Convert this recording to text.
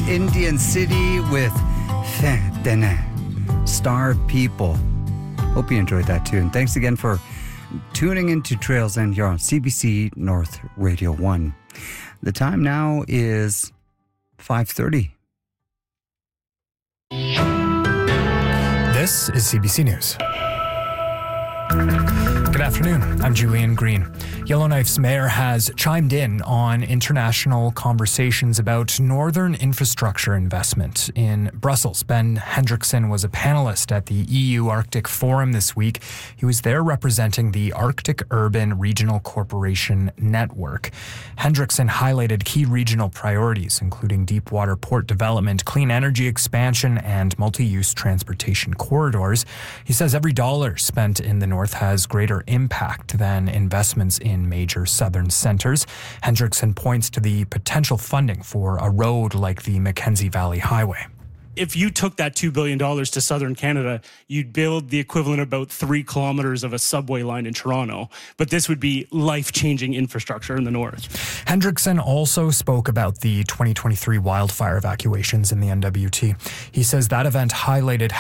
Indian City with Star People. Hope you enjoyed that tune. Thanks again for tuning into Trails End here on CBC North Radio 1. The time now is 5:30. This is CBC News. Good afternoon. I'm Julian Green. Yellowknife's mayor has chimed in on international conversations about northern infrastructure investment in Brussels. Ben Hendrickson was a panelist at the EU Arctic Forum this week. He was there representing the Arctic Urban Regional Corporation Network. Hendrickson highlighted key regional priorities, including deep water port development, clean energy expansion, and multi-use transportation corridors. He says every dollar spent in the north has greater impact than investments in major southern centres. Hendrickson points to the potential funding for a road like the Mackenzie Valley Highway. If you took that $2 billion to southern Canada, you'd build the equivalent of about 3 kilometres of a subway line in Toronto. But this would be life-changing infrastructure in the north. Hendrickson also spoke about the 2023 wildfire evacuations in the NWT. He says that event highlighted